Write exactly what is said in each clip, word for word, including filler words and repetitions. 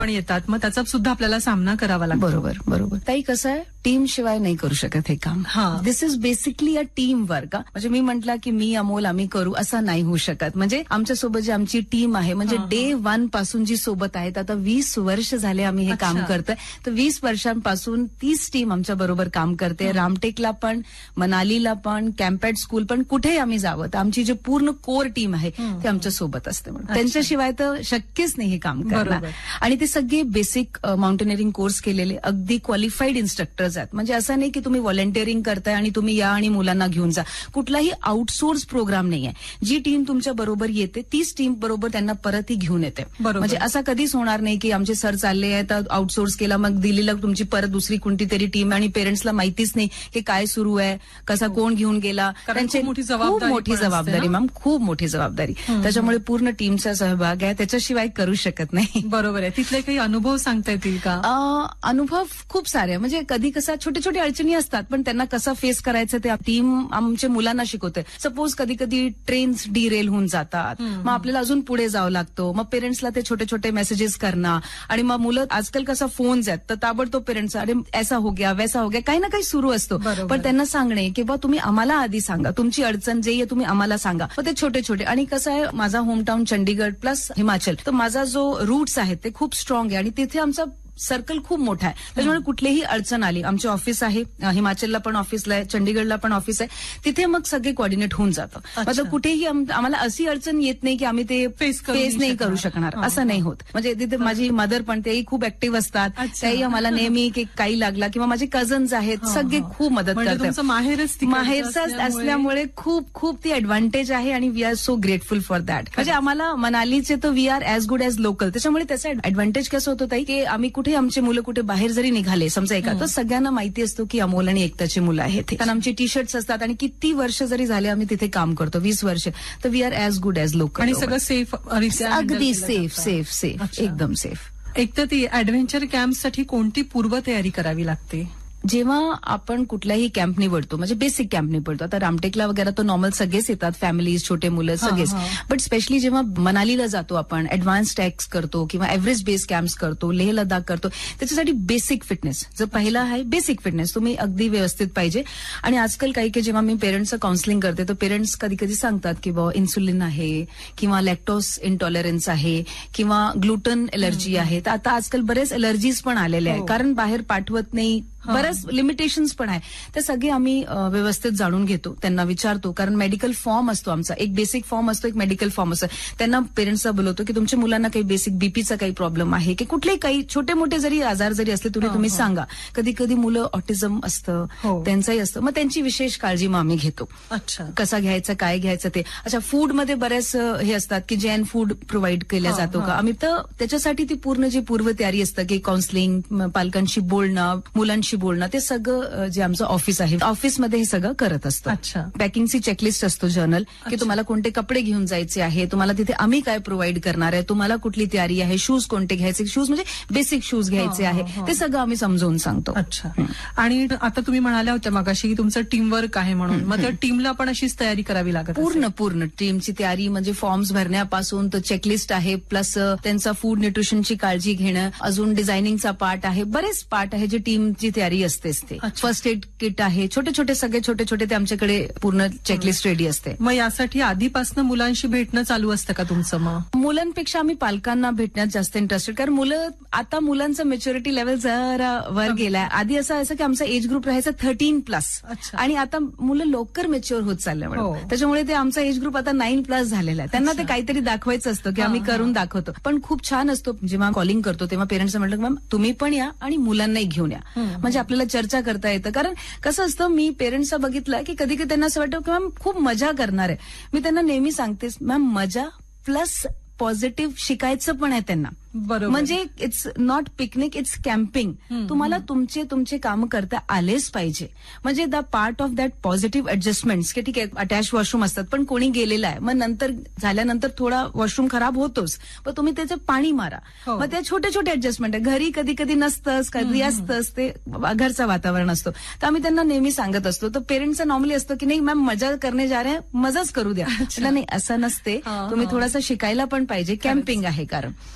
पण येतात, मग त्याचा सुद्धा आपल्याला सामना करावा लागतो. बरोबर बरोबर. ताई कसं आहे, टीम शिवाय नाही करू शकत हे काम. दिस is basically a team work. म्हणजे मी म्हटलं की मी अमोल आम्ही करू असं नाही होऊ शकत. म्हणजे आमच्यासोबत जी आमची टीम आहे, म्हणजे डे वन पासून जी सोबत आहेत, आता वीस वर्ष झाले आम्ही हे काम करतोय, तर वीस वर्षांपासून तीच टीम आमच्या बरोबर काम करते. रामटेकला पण, मनालीला पण, कॅम्पॅट स्कूल पण, कुठेही आम्ही जावं तर आमची जी पूर्ण कोर टीम आहे ती आमच्या सोबत असते. त्यांच्याशिवाय तर शक्यच नाही हे काम करणं. आणि ते सगळे बेसिक माउंटेनिअरिंग कोर्स केलेले अगदी क्वालिफाईड इन्स्ट्रक्टर्स आहेत. म्हणजे असं नाही की तुम्ही व्हॉलंटिअरिंग करताय आणि तुम्ही या आणि मुलांना घेऊन जा. कुठलाही आउटसोर्स प्रोग्राम नाही आहे. जी टीम तुमच्या बरोबर येते तीच टीम बरोबर त्यांना परतही घेऊन येते. म्हणजे असं कधीच होणार नाही की आमचे सर चालले आहेत, आउटसोर्स केला, मग दिल्लीला तुमची परत दुसरी कोणती तरी टीम आणि पेरेंट्सला माहितीच नाही की काय सुरू आहे, कसा कोण घेऊन गेला. त्यांची खूप मोठी जबाबदारी मॅम, खूप मोठी जबाबदारी. त्याच्यामुळे पूर्ण टीमचा सहभाग आहे, त्याच्याशिवाय करू शकत नाही. बरोबर आहे. तिथले काही अनुभव सांगता येतील का? अनुभव खूप सारे. म्हणजे कधी कसा छोटे छोटे अडचणी असतात, पण त्यांना कसं फेस करायचं ते टीम आमच्या मुलांना शिकवते. सपोज कधी कधी ट्रेन्स डिरेल होऊन जातात, मग आपल्याला अजून पुढे जावं लागतो. मग पेरेंट्सला ते छोटे छोटे मेसेजेस करणं, आणि मग मुलं आजकाल कसं फोन्स आहेत तर ताबडतोब पेरेंट्स अरे ऐसा हो गया वैसा हो गया, काही ना काही सुरू असतो. पण त्यांना सांगणे की बा तुम्ही आम्हाला आधी सांगा, तुमची अडचण जे आहे तुम्ही आम्हाला सांगा. मग ते छोटे छोटे. आणि कसं आहे, माझा होमटाऊन चंडीगड प्लस हिमाचल, तर माझा जो रूट्स आहेत ते खूप स्ट्रॉंग आहे आणि तिथे आमचा सर्कल खूप मोठा आहे. त्याच्यामुळे कुठलीही अडचण आली, आमचे ऑफिस आहे हिमाचलला पण ऑफिसला आहे, चंडीगडला पण ऑफिस आहे, तिथे मग सगळे कोऑर्डिनेट होऊन जातं. म्हणजे कुठेही आम्हाला अशी अडचण येत नाही की आम्ही ते फेस नाही करू शकणार, असं नाही होत. म्हणजे तिथे माझी मदर पण तेही खूप ऍक्टिव्ह असतात, त्याही आम्हाला नेहमी की काही लागला, किंवा माझे कझन्स आहेत सगळे खूप मदत करतात. माहेरचाच असल्यामुळे खूप खूप ती ऍडव्हान्टेज आहे आणि we are so grateful for that. म्हणजे आम्हाला मनालीचे तर we R as good as local. त्याच्यामुळे त्याचा ऍडव्हान्टेज कसं होतं ताई की आम्ही कुठे आमचे मुलं कुठे बाहेर जरी निघाले समजा एका, तर सगळ्यांना माहिती असतो की अमोल आणि एकताची मुलं आहेत. कारण आमचे टी शर्ट्स असतात आणि किती वर्ष जरी झाले आम्ही तिथे काम करतो, वीस वर्ष, तर we R as good as local. आणि सगळं सेफ, अगदी सेफ सेफ सेफ एकदम सेफ. एक तर ती ऍडव्हेंचर कॅम्पसाठी कोणती पूर्वतयारी करावी लागते? जेव्हा आपण कुठलाही कॅम्प निवडतो, म्हणजे बेसिक कॅम्प निवडतो, आता रामटेकला वगैरे तो नॉर्मल सगळेच येतात, फॅमिलीज, छोटे मुलं सगळेच. बट स्पेशली जेव्हा मनालीला जातो आपण, ऍडव्हान्स टॅक्स करतो किंवा एव्हरेज बेस कॅम्प्स करतो, लेह लडाख करतो, त्याच्यासाठी बेसिक फिटनेस जो पहिला आहे, बेसिक फिटनेस तुम्ही अगदी व्यवस्थित पाहिजे. आणि आजकाल काही काही जेव्हा मी पेरेंट्सचं काउन्सिलिंग करते, तर पेरेंट्स कधी कधी सांगतात की बाबा इन्सुलिन आहे किंवा लॅक्टोस इंटॉलरन्स आहे किंवा ग्लुटन एलर्जी आहे. तर आता आजकाल बरेच एलर्जीज पण आलेले आहे, कारण बाहेर पाठवत नाही, बरेच लिमिटेशन्स पण आहे. ते सगळे आम्ही व्यवस्थित जाणून घेतो, त्यांना विचारतो. कारण मेडिकल फॉर्म असतो आमचा, एक बेसिक फॉर्म असतो, एक मेडिकल फॉर्म असतो. त्यांना पेरेंट्सला बोलवतो की तुमच्या मुलांना काही बेसिक बीपीचा काही प्रॉब्लेम आहे की कुठलेही काही छोटे मोठे जरी आजार जरी असले तरी तुम्ही सांगा. कधी कधी मुलं ऑटिझम असतं, त्यांचंही असतं, मग त्यांची विशेष काळजी मग आम्ही घेतो. अच्छा, कसा घ्यायचं, काय घ्यायचं ते. अच्छा, फूडमध्ये बरेच हे असतात की जैन फूड प्रोव्हाइड केलं जातो का आम्ही, तर त्याच्यासाठी ती पूर्ण जी पूर्वतयारी असतं की काउन्सिलिंग, पालकांशी बोलणं, मुलांशी बोलणं, ते सगळं जे आमचं ऑफिस आहे ऑफिसमध्ये हे सगळं करत असतं. अच्छा, पॅकिंगची चेकलिस्ट असतो जर्नल की तुम्हाला कोणते कपडे घेऊन जायचे आहे, तुम्हाला तिथे आम्ही काय प्रोव्हाइड करणार आहे, तुम्हाला कुठली तयारी आहे, शूज कोणते घ्यायचे, शूज म्हणजे बेसिक शूज घ्यायचे आहे, ते सगळं आम्ही समजावून सांगतो. अच्छा, आणि आता तुम्ही म्हणाल्या होत्या मगाशी की तुमचं टीमवर्क आहे म्हणून, मग त्या टीमला पण अशीच तयारी करावी लागत? पूर्ण पूर्ण टीमची तयारी म्हणजे फॉर्म्स भरण्यापासून तर चेकलिस्ट आहे, प्लस त्यांचा फूड न्यूट्रिशनची काळजी घेणं, अजून डिझायनिंगचा पार्ट आहे, बरेच पार्ट आहे जे टीमची तयारी असते. फर्स्ट एड किट आहे, छोटे छोटे सगळे छोटे छोटे ते आमच्याकडे पूर्ण चेकलिस्ट रेडी असते. मग यासाठी आधीपासून मुलांशी भेटणं चालू असतं का तुमचं? मग मुलांपेक्षा आम्ही पालकांना भेटण्यात जास्त इंटरेस्टेड, कारण मुलं आता मुलांचं मेच्युरिटी लेवल जरा वर गेलाय. आधी असं असं की आमचा एज ग्रुप राहायचा थर्टीन प्लस, आणि आता मुलं लवकर मेच्युअर होत चालले, त्याच्यामुळे ते आमचा एज ग्रुप आता नाईन प्लस झालेला आहे. त्यांना ते काहीतरी दाखवायचं असतं की आम्ही करून दाखवतो. पण खूप छान असतो जेव्हा कॉलिंग करतो तेव्हा पेरेंट्स म्हटलं की मॅम तुम्ही पण या आणि मुलांनाही घेऊन या, म्हणजे आपल्याला चर्चा करता येतं. कारण कसं असतं, मी पेरेंट्सला बघितलं की कधी कधी त्यांना असं वाटतं की मॅम खूप मजा करणार आहे. मी त्यांना नेहमी सांगतेस मॅम मजा प्लस पॉझिटिव्ह शिकायचं पण आहे त्यांना. म्हणजे it's not picnic, it's camping. तुम्हाला तुमचे तुमचे काम करता आलेच पाहिजे. म्हणजे the part of that positive ऍडजस्टमेंट्स की ठीक आहे अटॅच वॉशरूम असतात, पण कोणी गेलेलं आहे, मग नंतर झाल्यानंतर थोडा वॉशरूम खराब होतोच, पण तुम्ही त्याचं पाणी मारा. मग त्या छोटे छोटे ऍडजस्टमेंट आहे. घरी कधी कधी नसतंच, कधी असतंच, ते घरचं वातावरण असतो. तर आम्ही त्यांना नेहमी सांगत असतो. तर पेरेंट्सचं नॉर्मली असतं की नाही मॅम मजा करणे जा रहे मजाच करू द्या. नाही, असं नसते, तुम्ही थोडासा शिकायला पण पाहिजे. कॅम्पिंग आहे कारण कारण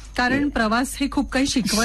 कारण प्रवास हे खूप काही शिकवत